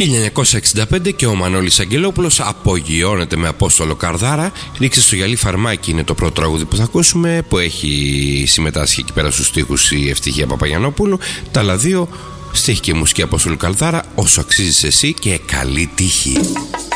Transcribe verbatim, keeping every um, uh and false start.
χίλια εννιακόσια εξήντα πέντε και ο Μανώλης Αγγελόπουλος απογειώνεται με Απόστολο Καρδάρα. Ρίξε στο γυαλί φαρμάκι είναι το πρώτο τραγούδι που θα ακούσουμε, που έχει συμμετάσχει εκεί πέρα στους στίχους η Ευτυχία Παπαγιαννόπουλου. Τα άλλα δύο στίχη και μουσική Απόστολο Καρδάρα, όσο αξίζεις εσύ και καλή τύχη.